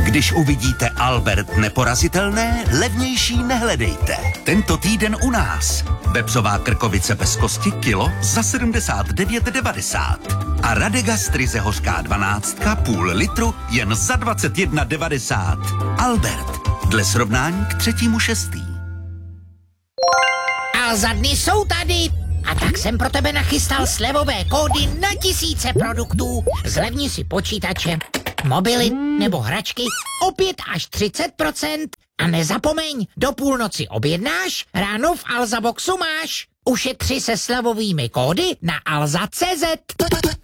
Když uvidíte Albert neporazitelné, levnější nehledejte. Tento týden u nás. Vepřová krkovice bez kosti kilo za 79,90. A Radegast ryze hořká 12 půl litru jen za 21,90. Albert. Dle srovnání k 3.6. A za dny jsou tady. A tak jsem pro tebe nachystal slevové kódy na tisíce produktů. Zlevni si počítače, mobily nebo hračky o 5 až 30%. A nezapomeň, do půlnoci objednáš, ráno v Alza Boxu máš. Ušetři se slevovými kódy na alza.cz.